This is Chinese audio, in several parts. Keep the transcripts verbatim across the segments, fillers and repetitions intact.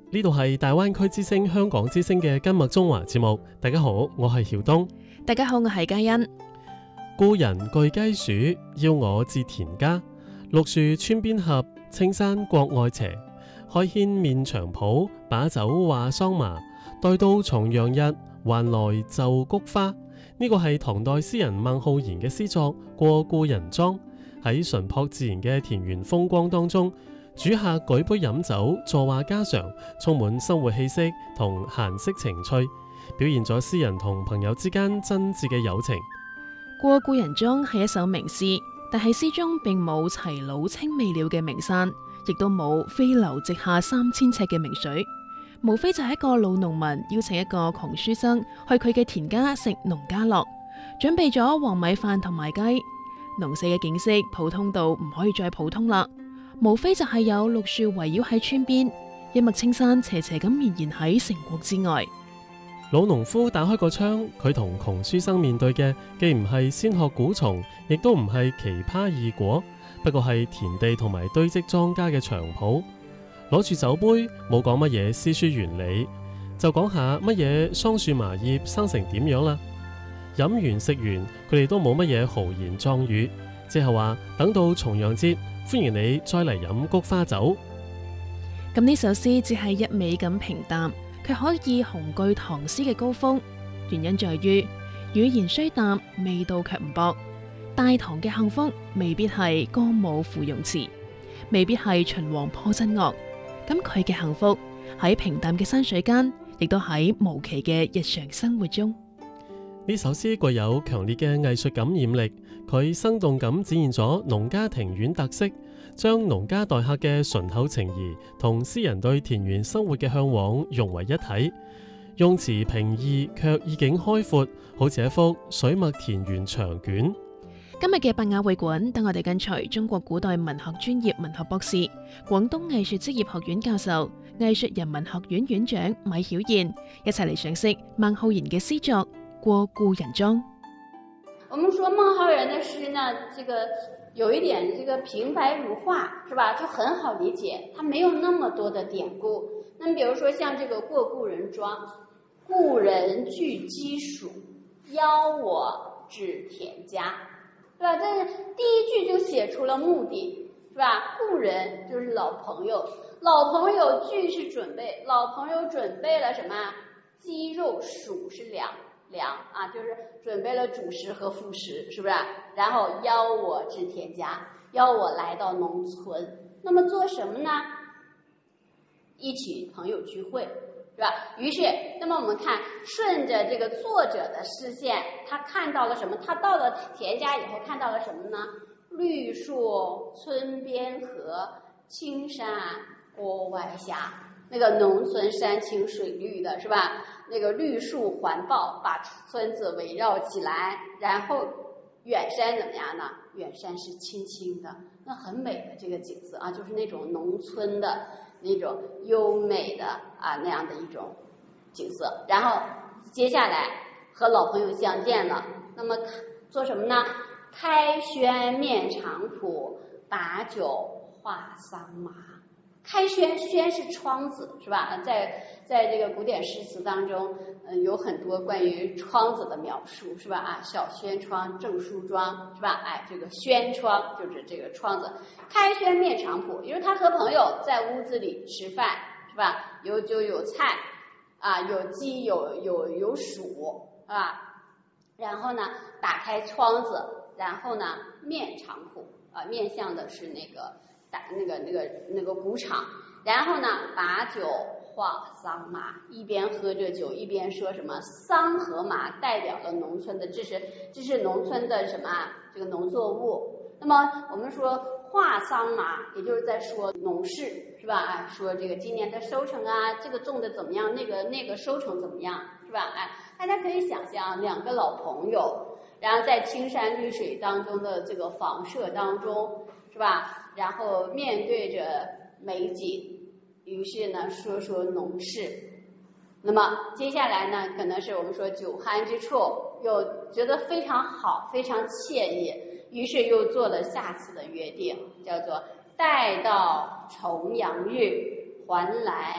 呢度係大灣區之聲香港之聲嘅今麥中華節目。大家好，我係曉東。 大家好，我係嘉欣。 故人具雞黍，邀我至田家。綠樹村邊合，青山國外斜。開軒面場圃，把酒話桑麻。待到重陽日，還來就菊花。呢個係唐代詩人孟浩然嘅詩作《過故人莊》。喺淳樸自然嘅田園風光當中，主客舉杯飲酒，坐話家常，充滿生活氣息同閒適情趣，表現咗詩人同朋友之間真摯嘅友情。 過故人莊係一首名詩，但係詩中並冇齊魯青未了嘅名山，亦都冇飛流直下三千尺嘅名水，無非就係一個老農民邀請一個窮書生去佢嘅田家食農家樂，準備咗黃米飯同埋雞。農舍嘅景色普通到唔可以再普通啦，無非就係有綠樹圍繞喺村邊，一脈青山斜斜咁綿延喺城郭之外。 老農夫打開個窗，佢同窮書生面對嘅既唔係仙鶴古松，亦都唔係奇葩異果，不過係田地同埋堆積莊稼嘅場圃。攞住酒杯，冇講乜嘢詩書原理，就講下乜嘢桑樹麻葉生成點樣啦。飲完食完，佢哋都冇乜嘢豪言壯語，即係話等到重陽節，歡迎你再嚟飲菊花酒。 咁呢首詩只係一味咁平淡，卻可以雄踞唐詩嘅高峰。原因在於語言雖淡，味道卻唔薄。大唐嘅幸福未必係歌舞賦詠詞，未必係秦王破陣樂。咁佢嘅幸福喺平淡嘅山水間，亦都喺無奇嘅日常生活中。 呢首詩具有強烈嘅藝術感染力，佢生動咁展現咗農家庭院特色，將農家待客嘅醇厚情誼同詩人對田園生活嘅向往融為一體。用詞平易，卻意境開闊，好似一幅水墨田園長卷。 今日嘅百雅會館，等我哋跟隨中國古代文學專業文學博士、廣東藝術職業學院教授、藝術人文學院院長米曉燕一齊嚟賞識孟浩然嘅詩作《過故人莊》。 我們說孟浩然的詩呢，這個有一點這個平白如畫，是吧？就很好理解，它沒有那麼多的典故。那麼比如說像這個《過故人莊》，故人具雞黍，邀我至田家，對吧？這第一句就寫出了目的，是吧？故人就是老朋友，老朋友具是準備，老朋友準備了什麼？雞肉，黍是糧。糧啊，就是準備了主食和副食，是不是？然後邀我至田家，邀我來到農村。那麼做什麼呢？一起朋友聚會，是吧？於是，那麼我們看順着這個作者的視線，他看到了什麼？他到了田家以後看到了什麼呢？綠樹村邊合，青山郭外斜。那個農村山青水綠的，是吧？那個綠樹環抱，把村子圍繞起來，然後遠山怎麼樣呢？遠山是青青的，那很美的這個景色啊，就是那種農村的那種優美的啊那樣的一種景色。然後接下來和老朋友相見了，那麼做什麼呢？開軒面場圃，把酒話桑麻。開軒，軒是窗子，是吧？在在這個古典詩詞當中，嗯，有很多關於窗子的描述，是吧？啊，小軒窗，正梳妝，是吧？哎，這個軒窗就是這個窗子。開軒面場圃，因為他和朋友在屋子裏吃飯，是吧？有酒有菜，啊，有雞有有有黍，是吧？然後呢，打開窗子，然後呢，面場圃，啊，面向的是那個。打那個那個那個谷場，然後呢，把酒話桑麻，一邊喝着酒，一邊說什麼桑和麻代表了農村的，這是這是農村的什麼這個農作物。那麼我們說話桑麻，也就是在說農事，是吧？哎，說這個今年的收成啊，這個種的怎麼樣，那個那個收成怎麼樣，是吧？哎，大家可以想象兩個老朋友，然後在青山綠水當中的這個房舍當中，是吧？然後面對着美景，於是呢說說農事。那麼接下來呢，可能是我們說酒酣之處，又覺得非常好，非常愜意，於是又做了下次的約定，叫做待到重陽日，還來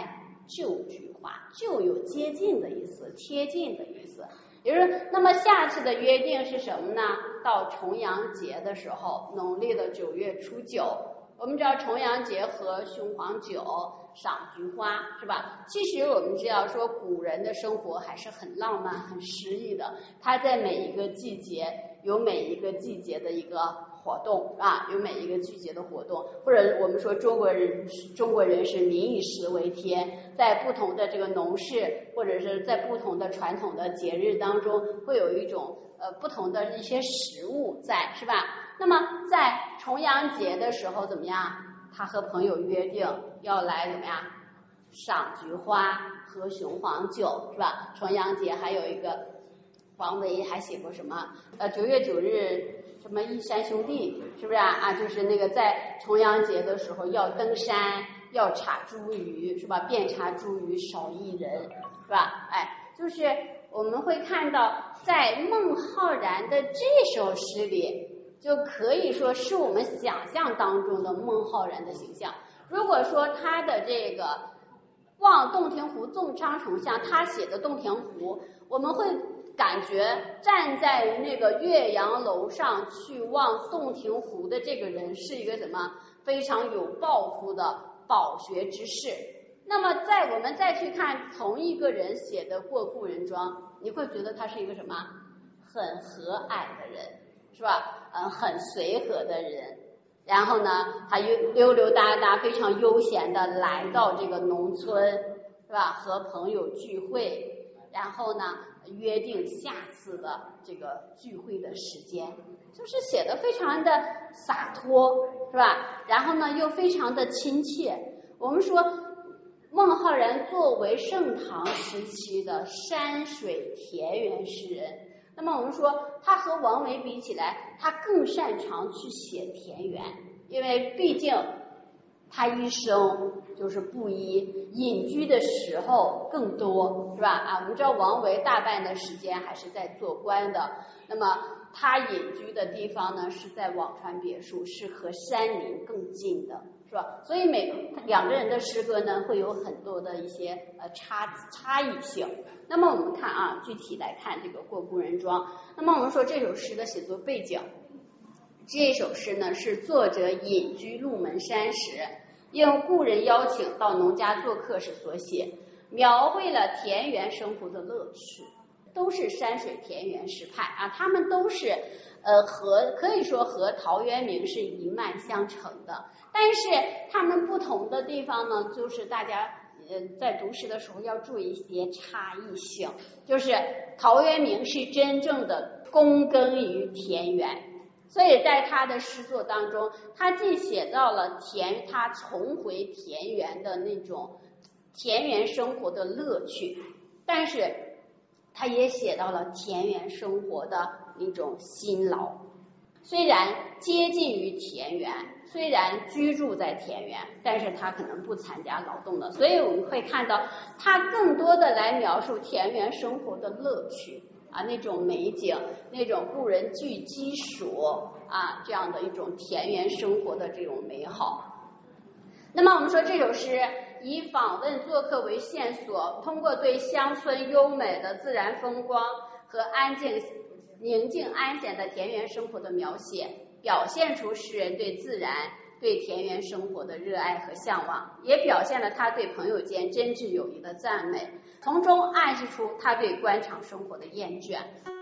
旧菊花，旧有接近的意思，贴近的意思。也就是说，那么下次的约定是什么呢？到重阳节的时候，农历的九月初九，我们知道重阳节喝雄黄酒，赏菊花，是吧？其实我们知道说，古人的生活还是很浪漫、很诗意的。他在每一个季节有每一个季节的一个活动啊，有每一个季节的活动，或者我们说中国人中国人是民以食为天，在不同的这个农事或者是在不同的传统的节日当中，会有一种呃不同的一些食物在，是吧？那么在重阳节的时候怎么样？他和朋友约定要来怎么样？赏菊花，喝雄黄酒，是吧？重阳节还有一个王维还写过什么？呃，九月九日。什么义山兄弟是不是啊？啊，就是那个在重阳节的时候要登山，要查茱萸，是吧？遍查茱萸少一人，是吧？哎，就是我们会看到，在孟浩然的这首诗里，就可以说是我们想象当中的孟浩然的形象。如果说他的这个《望洞庭湖纵苍穹》像他写的《洞庭湖》，我们会感觉站在那个岳阳楼上去望洞庭湖的这个人是一个什么非常有抱负的饱学之士。那么在我们再去看同一个人写的《过故人庄》，你会觉得他是一个什么很和蔼的人，是吧？嗯，很随和的人。然后呢，他溜溜溜达达非常悠闲的来到这个农村，是吧？和朋友聚会，然后呢约定下次的这个聚会的时间，就是写的非常的洒脱，是吧？然后呢又非常的亲切。我们说孟浩然作为盛唐时期的山水田园诗人，那么我们说他和王维比起来，他更擅长去写田园，因为毕竟他一生就是布衣，隐居的时候更多，是吧？啊，我们知道王维大半的时间还是在做官的，那么他隐居的地方呢是在辋川别墅，是和山林更近的，是吧？所以每两个人的诗歌呢会有很多的一些呃差差异性。那么我们看啊，具体来看这个《过故人庄》。那么我们说这首诗的写作背景，这首诗呢是作者隐居鹿门山时，应故人邀请到农家做客时所写，描绘了田园生活的乐趣，都是山水田园诗派啊，他们都是呃和可以说和陶渊明是一脉相承的，但是他们不同的地方呢，就是大家呃在读诗的时候要注意一些差异性，就是陶渊明是真正的躬耕于田园。所以在他的诗作当中，他既写到了田，他重回田园的那种田园生活的乐趣，但是他也写到了田园生活的一种辛劳。虽然接近于田园，虽然居住在田园，但是他可能不参加劳动的，所以我们会看到他更多的来描述田园生活的乐趣啊，那种美景，那种故人具鸡黍啊，这样的一种田园生活的这种美好。那么我们说这首诗以访问做客为线索，通过对乡村优美的自然风光和安静宁静安闲的田园生活的描写，表现出诗人对自然对田园生活的热爱和向往，也表现了他对朋友间真挚友谊的赞美，从中暗示出他对官场生活的厌倦。